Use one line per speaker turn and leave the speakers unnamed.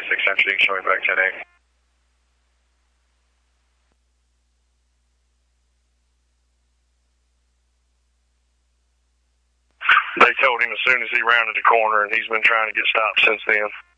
6 Central, you can show me back 10-8. They told him as soon as he rounded the corner, and he's been trying to get stopped since then.